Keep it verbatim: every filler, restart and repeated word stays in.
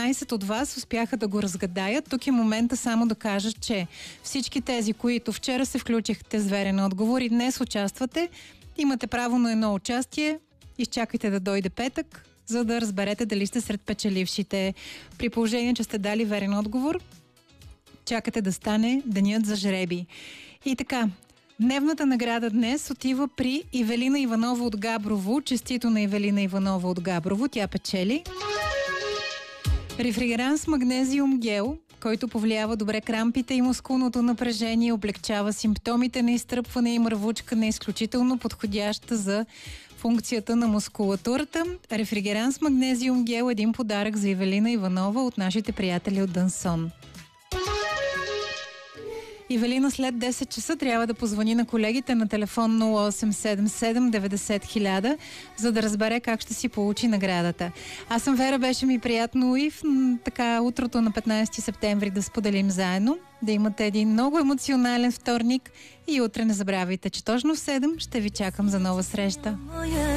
дванайсет от вас успяха да го разгадаят. Тук е момента само да кажа, че всички тези, които вчера се включихте с верен отговор и днес участвате, имате право на едно участие. Изчакайте да дойде петък, за да разберете дали сте сред печелившите. При положение, че сте дали верен отговор, чакате да стане денят за жреби. И така, дневната награда днес отива при Ивелина Иванова от Габрово. Честито на Ивелина Иванова от Габрово. Тя печели рефригеранс магнезиум гел, който повлиява добре крампите и мускулното напрежение, облегчава симптомите на изтръпване и мървучкане, изключително подходяща за функцията на мускулатурата. Рефригеранс магнезиум гел е един подарък за Ивелина Иванова от нашите приятели от Дансон. Ивелина след десет часа трябва да позвани на колегите на телефон нула осем седем седем деветдесет хиляда, за да разбере как ще си получи наградата. Аз съм Вера, беше ми приятно и в така утрото на петнайсети септември да споделим заедно, да имате един много емоционален вторник и утре не забравяйте, че точно в седем ще ви чакам за нова среща.